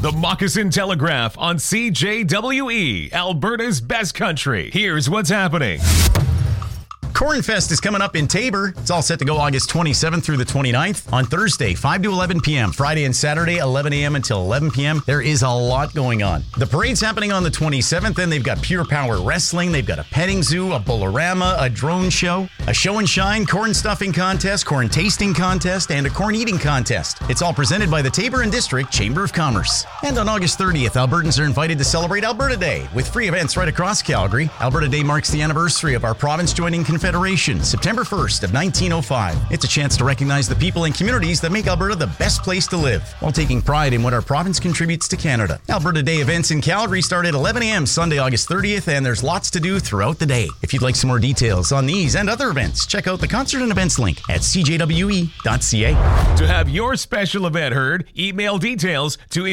The Moccasin Telegraph on CJWE, Alberta's best country. Here's what's happening. Cornfest is coming up in Taber. It's all set to go August 27th through the 29th. On Thursday, 5 to 11 p.m. Friday and Saturday, 11 a.m. until 11 p.m. There is a lot going on. The parade's happening on the 27th. Then they've got Pure Power Wrestling. They've got a petting zoo, a Bolorama, a drone show, a show and shine, corn stuffing contest, corn tasting contest, and a corn eating contest. It's all presented by the Taber and District Chamber of Commerce. And on August 30th, Albertans are invited to celebrate Alberta Day with free events right across Calgary. Alberta Day marks the anniversary of our province joining Confederation, September 1st of 1905. It's a chance to recognize the people and communities that make Alberta the best place to live, while taking pride in what our province contributes to Canada. Alberta Day events in Calgary start at 11 a.m. Sunday, August 30th, and there's lots to do throughout the day. If you'd like some more details on these and other events, check out the concert and events link at cjwe.ca. To have your special event heard, email details to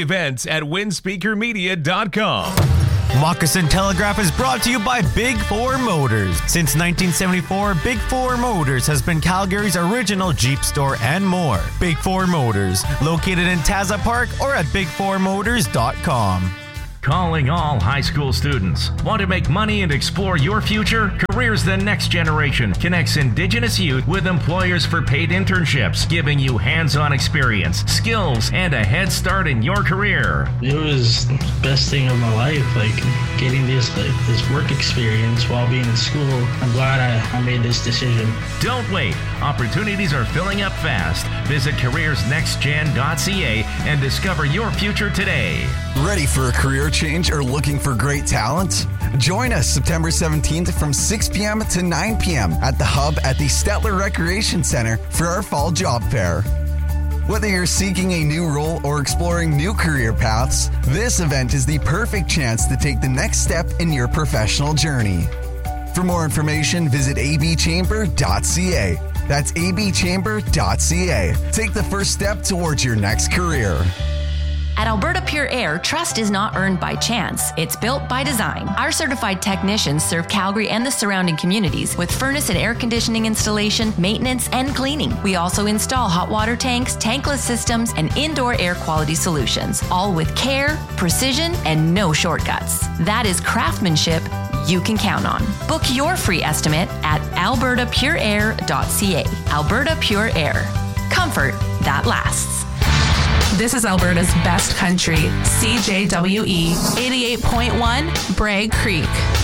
events@windspeakermedia.com. Moccasin Telegraph is brought to you by Big Four Motors. Since 1974, Big Four Motors has been Calgary's original Jeep store and more. Big Four Motors, located in Taza Park or at bigfourmotors.com. Calling all high school students. Want to make money and explore your future? Careers the Next Generation connects Indigenous youth with employers for paid internships, giving you hands-on experience, skills, and a head start in your career. It was the best thing of my life, getting this work experience while being in school. I'm glad I made this decision. Don't wait. Opportunities are filling up fast. Visit careersnextgen.ca and discover your future today. Ready for a career change or looking for great talent? Join us September 17th from 6 p.m. to 9 p.m. at the Hub at the Stettler Recreation Center for our fall job fair. Whether you're seeking a new role or exploring new career paths, this event is the perfect chance to take the next step in your professional journey. For more information, visit abchamber.ca. That's abchamber.ca. Take the first step towards your next career. At Alberta Pure Air, trust is not earned by chance. It's built by design. Our certified technicians serve Calgary and the surrounding communities with furnace and air conditioning installation, maintenance, and cleaning. We also install hot water tanks, tankless systems, and indoor air quality solutions, all with care, precision, and no shortcuts. That is craftsmanship you can count on. Book your free estimate at albertapureair.ca. Alberta Pure Air. Comfort that lasts. This is Alberta's best country, CJWE 88.1 Bragg Creek.